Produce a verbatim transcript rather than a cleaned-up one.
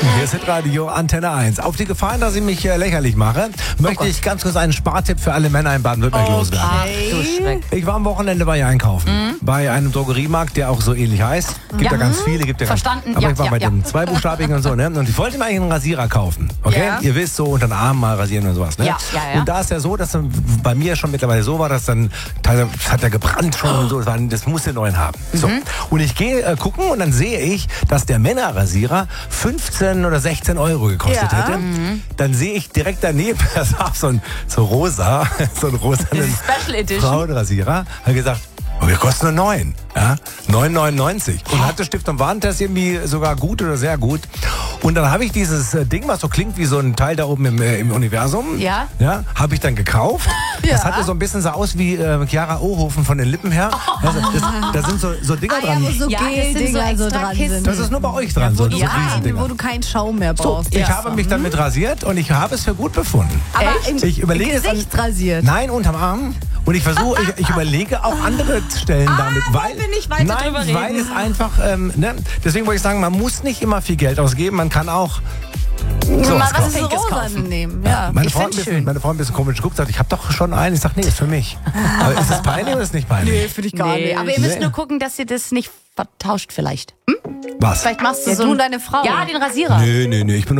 Hier ist Hitradio Antenne eins. Auf die Gefahr, dass ich mich äh, lächerlich mache, möchte oh ich ganz kurz einen Spartipp für alle Männer in Baden-Württemberg okay. loswerden. Ach, du Schreck. Ich war am Wochenende bei ihr einkaufen. Mhm. Bei einem Drogeriemarkt, der auch so ähnlich heißt. Gibt ja, ja ganz viele. Gibt ja Verstanden. Ganz, aber ja, ich war ja, bei ja. den zweibuchstabigen und so. Ne? Und ich wollte mir eigentlich einen Rasierer kaufen. Okay? Ja. Ihr wisst, so unter den Arm mal rasieren und sowas. Ne? Ja, ja, ja. Und da ist ja so, dass dann bei mir schon mittlerweile so war, dass dann teilweise hat er gebrannt schon und so. Das, war, das muss den neuen haben. Mhm. So. Und ich gehe äh, gucken und dann sehe ich, dass der Männerrasierer fünfzehn oder sechzehn Euro gekostet Ja. hätte. Mhm. Dann sehe ich direkt daneben, das war so ein so rosa, so ein rosanen Special Edition. Frauenrasierer. Hat gesagt, oh, wir kosten nur neun. Ja? neun neunundneunzig. Und hatte Stift- und Warentest irgendwie sogar gut oder sehr gut. Und dann habe ich dieses äh, Ding, was so klingt wie so ein Teil da oben im, äh, im Universum. Ja. Ja, habe ich dann gekauft. Ja. Das hatte so ein bisschen so aus wie äh, Chiara Ohofen von den Lippen her. Also, das, da sind so, so Dinger Ah, ja, dran. wo so Ja, das sind so Gel-Dinger so extra dran Kissen. sind. Das ist nur bei euch dran, wo, so, du so Ja. kein, Riesendinger. wo du keinen Schaum mehr So, brauchst. ich Ja. habe mich damit rasiert und ich habe es für gut befunden. Aber im Ich überlege es Gesicht an- rasiert. Nein, unterm Arm. Und ich versuche, ich, ich überlege auch andere Stellen damit, weil, wollen wir nicht weiter nein, drüber reden? weil es einfach, ähm, ne, deswegen wollte ich sagen, man muss nicht immer viel Geld ausgeben, man kann auch Mal sowas was kaufen. Fakes Rosane kaufen. nehmen, ja. Meine Ich Frau, ein find's bisschen, schön. meine Frau ein bisschen komisch geguckt, sagt, ich habe doch schon einen. Ich sag, nee, ist für mich. Aber ist das peinlich oder ist nicht peinlich? finde ich Nee, aber ihr müsst Nee. nur gucken, dass ihr das nicht vertauscht vielleicht. Was? Vielleicht machst du Ja, so du ein- und deine Frau. Ja, den Rasierer. Nö, nö, nö, ich bin